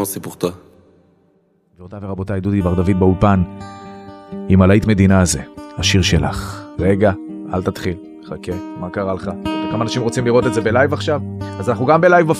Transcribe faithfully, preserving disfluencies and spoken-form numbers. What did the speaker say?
c'est pour toi. גבירותיי ורבותיי, דודי בר דוד באולפן עם הלהיט מדינה הזה, השיר שלך. רגע, אל תתחיל, חכה, מה קרה לך? כמה אנשים רוצים לראות את זה בלייב עכשיו? אז אנחנו גם בלייב